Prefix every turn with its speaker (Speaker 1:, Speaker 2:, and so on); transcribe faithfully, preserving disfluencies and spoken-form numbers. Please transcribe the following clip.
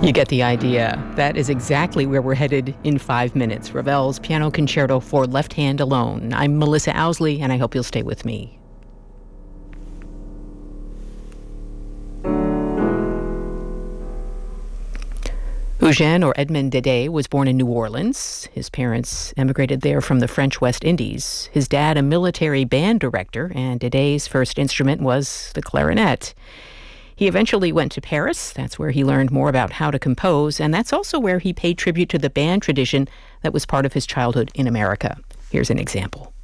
Speaker 1: You get the idea. That is exactly where we're headed in five minutes. Ravel's Piano Concerto for Left Hand Alone. I'm Melissa Owsley, and I hope you'll stay with me. Eugène, or Edmond Dédé, was born in New Orleans. His parents emigrated there from the French West Indies. His dad, a military band director, and Dédé's first instrument was the clarinet. He eventually went to Paris. That's where he learned more about how to compose, and that's also where he paid tribute to the band tradition that was part of his childhood in America. Here's an example.